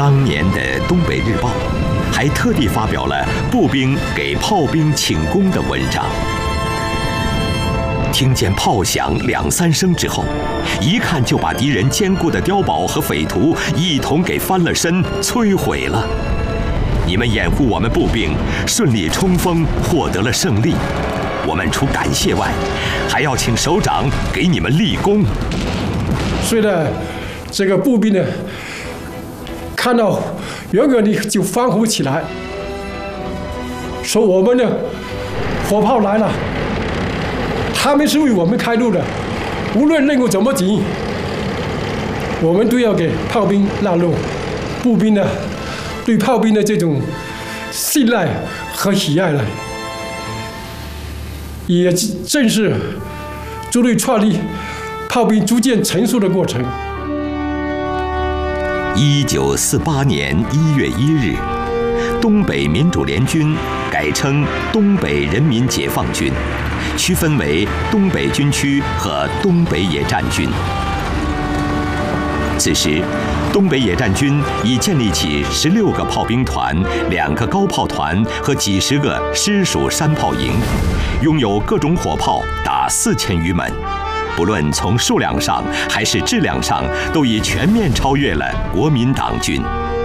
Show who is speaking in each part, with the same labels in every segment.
Speaker 1: 当年的《东北日报》还特地发表了步兵给炮兵请功的文章。听见炮响2、3声之后，一看就把敌人坚固的碉堡和匪徒一同给翻了身，摧毁了。你们掩护我们步兵顺利冲锋，获得了胜利。我们除感谢外，还要请首长给你们立功。
Speaker 2: 所以呢，这个步兵呢，看到远远的就欢呼起来，说我们的火炮来了，他们是为我们开路的，无论任务怎么紧，我们都要给炮兵让路。步兵呢，对炮兵的这种信赖和喜爱呢，也正是朱瑞创立炮兵逐渐成熟的过程。
Speaker 1: 1948年1月1日，东北民主联军改称东北人民解放军，区分为东北军区和东北野战军。此时，东北野战军已建立起16个炮兵团、2个高炮团和几十个师属山炮营，拥有各种火炮达4000余门。不论从数量上还是质量上，都已全面超越了国民党军。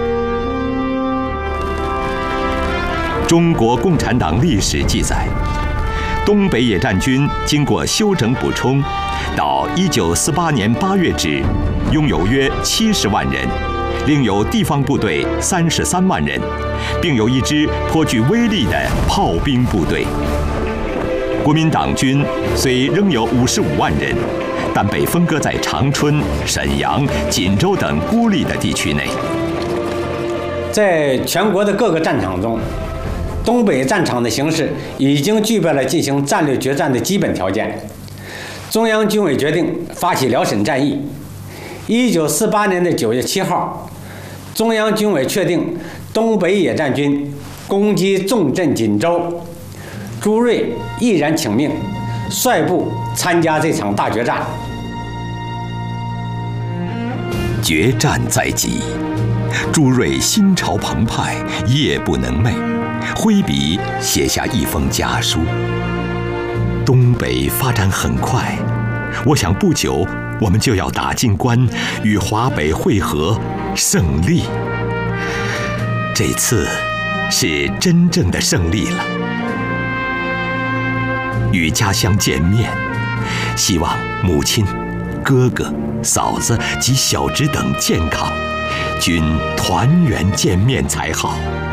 Speaker 1: 中国共产党历史记载，东北野战军经过修整补充，到1948年8月止，拥有约70万人，另有地方部队33万人，并有一支颇具威力的炮兵部队。国民党军虽仍有55万人，但被分割在长春、沈阳、锦州等孤立的地区内。
Speaker 3: 在全国的各个战场中，东北战场的形势已经具备了进行战略决战的基本条件。中央军委决定发起辽沈战役。1948年的9月7号，中央军委确定东北野战军攻击重镇锦州。朱瑞毅然请命，率部参加这场大决战。
Speaker 1: 决战在即，朱瑞心潮澎湃，夜不能寐，挥笔写下一封家书：东北发展很快，我想不久我们就要打进关，与华北会合，胜利。这次是真正的胜利了。与家乡见面，希望母亲、哥哥、嫂子及小侄等健康，均团圆见面才好。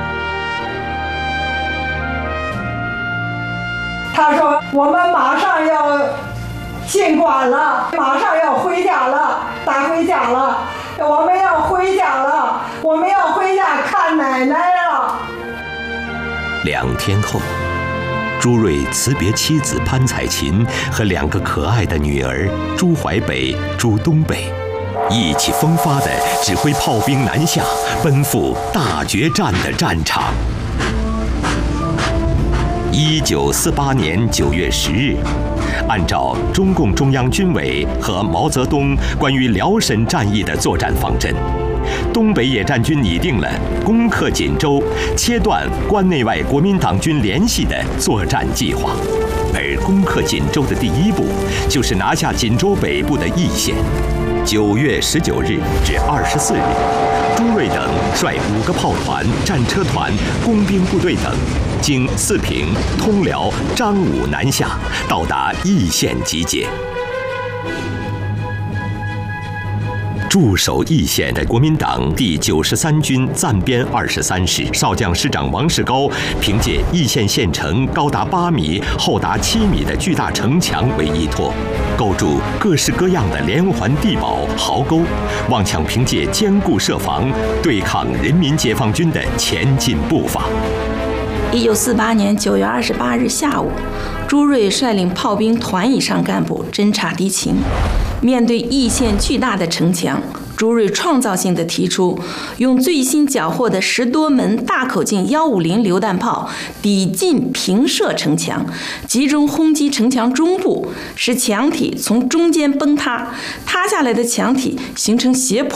Speaker 4: 他说：“我们马上要进关了，马上要回家了，打回家了，我们要回家了，我们要回家看奶奶了。
Speaker 1: ”2天后，朱瑞辞别妻子潘彩琴和2个可爱的女儿朱淮北、朱东北，意气风发地指挥炮兵南下，奔赴大决战的战场。1948年9月10日，按照中共中央军委和毛泽东关于辽沈战役的作战方针，东北野战军拟定了攻克锦州、切断关内外国民党军联系的作战计划。而攻克锦州的第一步，就是拿下锦州北部的易县。9月19日至24日，朱瑞等率5个炮团、战车团、工兵部队等，经四平、通辽、张武南下，到达易县集结。驻守易县的国民党第93军暂编23师少将师长王世高，凭借易县县城高达8米、厚达7米的巨大城墙为依托，构筑各式各样的连环地堡、壕沟，妄想凭借坚固设防对抗人民解放军的前进步伐。
Speaker 5: 1948年9月28日下午，朱瑞率领炮兵团以上干部侦察敌情。面对易县巨大的城墙，朱瑞创造性地提出，用最新缴获的10多门大口径150榴弹炮抵近平射城墙，集中轰击城墙中部，使墙体从中间崩塌，塌下来的墙体形成斜坡。